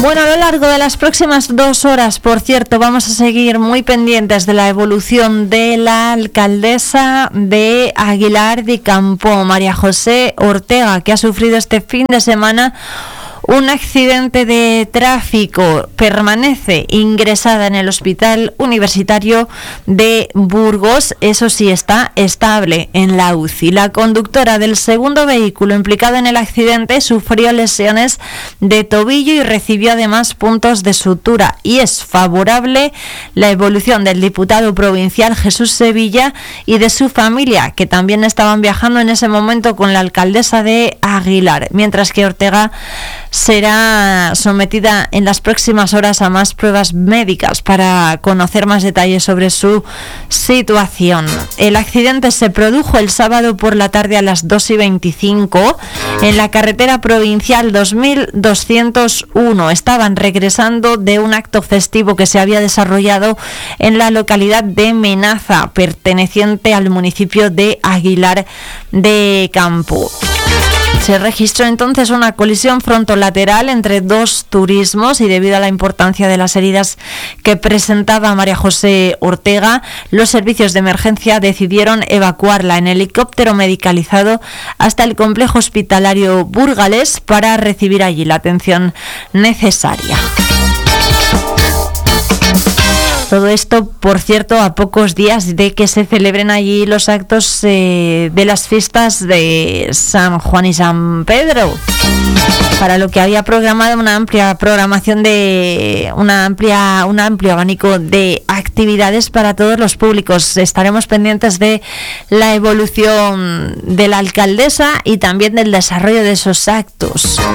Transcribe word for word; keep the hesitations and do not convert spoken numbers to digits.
Bueno, a lo largo de las próximas dos horas, por cierto, vamos a seguir muy pendientes de la evolución de la alcaldesa de Aguilar de Campo, María José Ortega, que ha sufrido este fin de semana un accidente de tráfico. Permanece ingresada en el Hospital Universitario de Burgos. Eso sí, está estable en la U C I. La conductora del segundo vehículo implicado en el accidente sufrió lesiones de tobillo y recibió además puntos de sutura. Y es favorable la evolución del diputado provincial Jesús Sevilla y de su familia, que también estaban viajando en ese momento con la alcaldesa de Aguilar, mientras que Ortega será sometida en las próximas horas a más pruebas médicas para conocer más detalles sobre su situación. El accidente se produjo el sábado por la tarde a las dos y veinticinco en la carretera provincial dos mil doscientos uno. Estaban regresando de un acto festivo que se había desarrollado en la localidad de Menaza, perteneciente al municipio de Aguilar de Campo. Se registró entonces una colisión frontolateral entre dos turismos y debido a la importancia de las heridas que presentaba María José Ortega, los servicios de emergencia decidieron evacuarla en helicóptero medicalizado hasta el complejo hospitalario burgalés para recibir allí la atención necesaria. Todo esto, por cierto, a pocos días de que se celebren allí los actos eh, de las fiestas de San Juan y San Pedro, para lo que había programado una amplia programación de una amplia un amplio abanico de actividades para todos los públicos. Estaremos pendientes de la evolución de la alcaldesa y también del desarrollo de esos actos.